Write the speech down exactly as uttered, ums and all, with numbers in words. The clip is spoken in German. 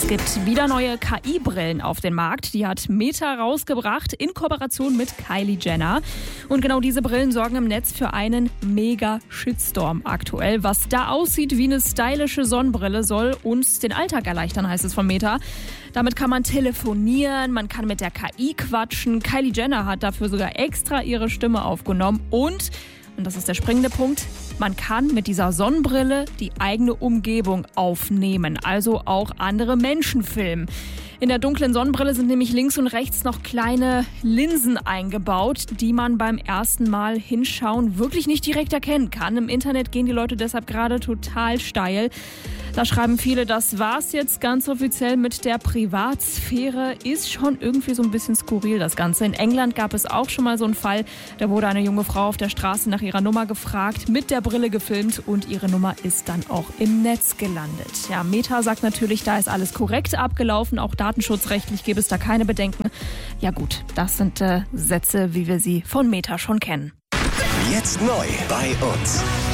Es gibt wieder neue K I-Brillen auf den Markt. Die hat Meta rausgebracht in Kooperation mit Kylie Jenner. Und genau diese Brillen sorgen im Netz für einen Mega-Shitstorm aktuell. Was da aussieht wie eine stylische Sonnenbrille, soll uns den Alltag erleichtern, heißt es von Meta. Damit kann man telefonieren, man kann mit der K I quatschen. Kylie Jenner hat dafür sogar extra ihre Stimme aufgenommen. Und, und das ist der springende Punkt, man kann mit dieser Sonnenbrille die eigene Umgebung aufnehmen, also auch andere Menschen filmen. In der dunklen Sonnenbrille sind nämlich links und rechts noch kleine Linsen eingebaut, die man beim ersten Mal hinschauen wirklich nicht direkt erkennen kann. Im Internet gehen die Leute deshalb gerade total steil. Da schreiben viele, das war's jetzt ganz offiziell mit der Privatsphäre. Ist schon irgendwie so ein bisschen skurril, das Ganze. In England gab es auch schon mal so einen Fall. Da wurde eine junge Frau auf der Straße nach ihrer Nummer gefragt, mit der Brille gefilmt und ihre Nummer ist dann auch im Netz gelandet. Ja, Meta sagt natürlich, da ist alles korrekt abgelaufen. Auch datenschutzrechtlich gäbe es da keine Bedenken. Ja gut, das sind äh, Sätze, wie wir sie von Meta schon kennen. Jetzt neu bei uns.